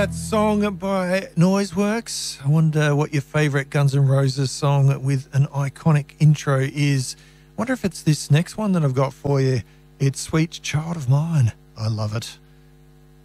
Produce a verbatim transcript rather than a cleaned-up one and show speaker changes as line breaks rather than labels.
That song by Noiseworks. I wonder what your favourite Guns N' Roses song with an iconic intro is. I wonder if it's this next one that I've got for you. It's Sweet Child of Mine. I love it.